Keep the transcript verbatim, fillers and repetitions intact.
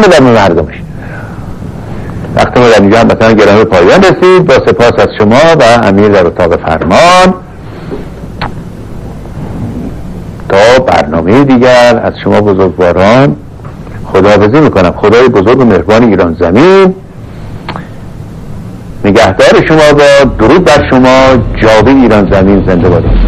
بدن به مردمش. وقتی ما در اینجا هم مثلا گرامی پایان رسید، با سپاس از شما و امیر در اتاق فرمان. تا برنامه دیگر از شما بزرگواران خداحافظی میکنم. خدای بزرگ و مهربان ایران زمین نگهدار شما با درود بر شما. جاوید ایران زمین زنده باد.